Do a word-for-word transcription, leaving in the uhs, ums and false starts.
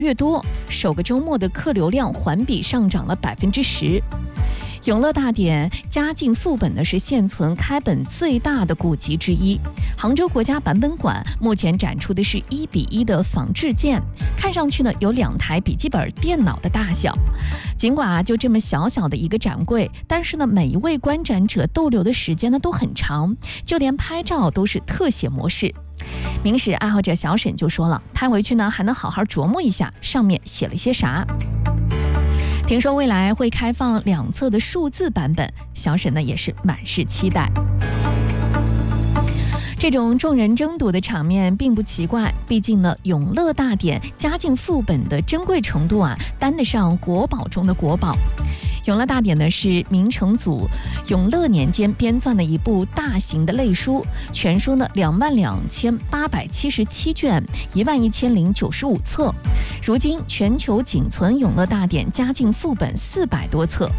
越多，首个周末的客流量环比上涨了百分之十。永乐大典嘉靖副本呢是现存开本最大的古籍之一。杭州国家版本馆目前展出的是一比一的仿制件，看上去呢有两台笔记本电脑的大小。尽管啊就这么小小的一个展柜，但是呢每一位观展者逗留的时间呢都很长，就连拍照都是特写模式。明史爱好者小沈就说了，拍回去呢还能好好琢磨一下上面写了些啥。听说未来会开放两侧的数字版本，小沈呢也是满是期待。这种众人争夺的场面并不奇怪，毕竟呢，永乐大典嘉靖副本的珍贵程度啊，担得上国宝中的国宝。永乐大典呢是明成祖永乐年间编撰的一部大型的类书，全书呢两万两千八百七十七卷，一万一千零九十五册。如今全球仅存永乐大典嘉靖副本四百多册，